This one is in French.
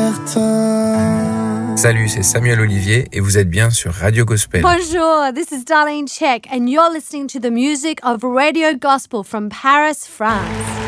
certain. Salut, c'est Samuel Olivier et vous êtes bien sur Radio Gospel. Bonjour, this is Darlene Check and you're listening to the music of Radio Gospel from Paris, France.